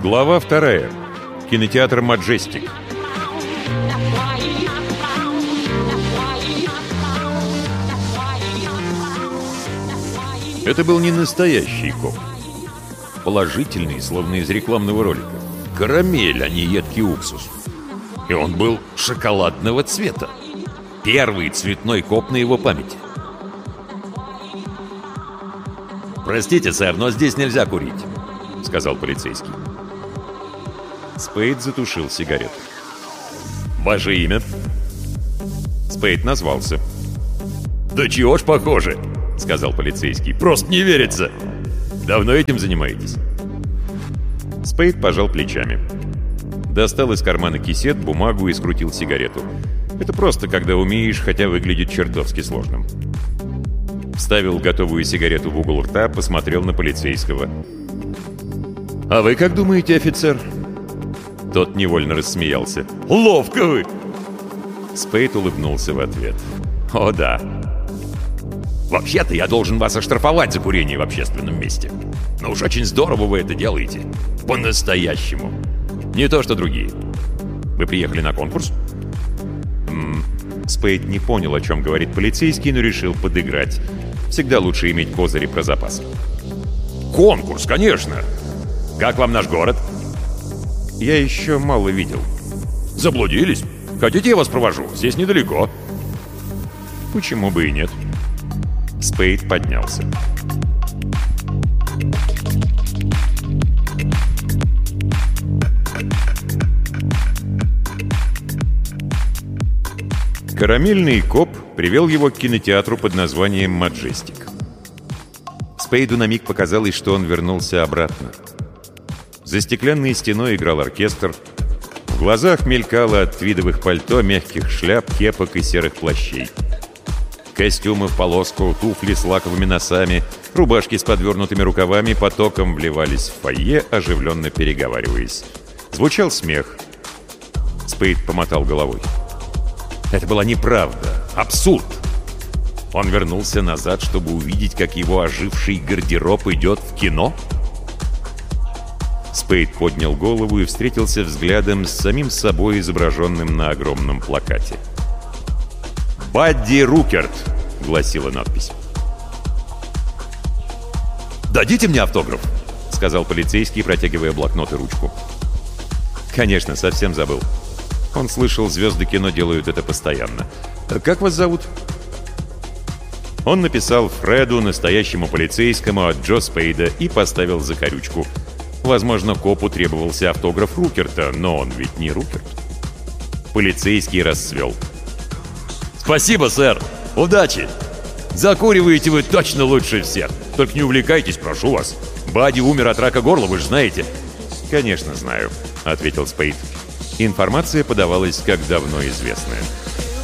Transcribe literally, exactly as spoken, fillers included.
Глава вторая. Кинотеатр «Маджестик». Это был не настоящий коп. Положительный, словно из рекламного ролика. Карамель, а не едкий уксус. И он был шоколадного цвета. Первый цветной коп на его памяти. «Простите, сэр, но здесь нельзя курить», — сказал полицейский. Спейд затушил сигарету. «Ваше имя?» Спейд назвался. «Да чего ж похоже», — сказал полицейский. «Просто не верится. Давно этим занимаетесь?» Спейд пожал плечами. Достал из кармана кисет, бумагу и скрутил сигарету. Это просто, когда умеешь, хотя выглядит чертовски сложным. Вставил готовую сигарету в угол рта, посмотрел на полицейского. «А вы как думаете, офицер?» Тот невольно рассмеялся. «Ловко вы!» Спейд улыбнулся в ответ. «О да. Вообще-то я должен вас оштрафовать за курение в общественном месте. Но уж очень здорово вы это делаете. По-настоящему. Не то, что другие. Вы приехали на конкурс?» М-м, Спейд не понял, о чем говорит полицейский, но решил подыграть. Всегда лучше иметь козыри про запас. «Конкурс, конечно! Как вам наш город?» «Я еще мало видел». «Заблудились? Хотите, я вас провожу? Здесь недалеко». «Почему бы и нет?» Спейд поднялся. Карамельный коп привел его к кинотеатру под названием «Маджестик». Спейду на миг показалось, что он вернулся обратно. За стеклянной стеной играл оркестр. В глазах мелькало от твидовых пальто, мягких шляп, кепок и серых плащей. Костюмы в полоску, туфли с лаковыми носами, рубашки с подвернутыми рукавами потоком вливались в фойе, оживленно переговариваясь. Звучал смех. Спейд помотал головой. Это была неправда, абсурд. Он вернулся назад, чтобы увидеть, как его оживший гардероб идет в кино? Спейд поднял голову и встретился взглядом с самим собой, изображенным на огромном плакате. «Бадди Рукерт», — гласила надпись. «Дадите мне автограф?» — сказал полицейский, протягивая блокнот и ручку. «Конечно, совсем забыл. Он слышал, звезды кино делают это постоянно. Как вас зовут?» Он написал Фреду, настоящему полицейскому, от Джо Спейда, и поставил закорючку. Возможно, копу требовался автограф Рукерта, но он ведь не Рукерт. Полицейский расцвел. «Спасибо, сэр! Удачи! Закуриваете вы точно лучше всех! Только не увлекайтесь, прошу вас! Бадди умер от рака горла, вы же знаете!» «Конечно знаю», — ответил Спейд. Информация подавалась как давно известная.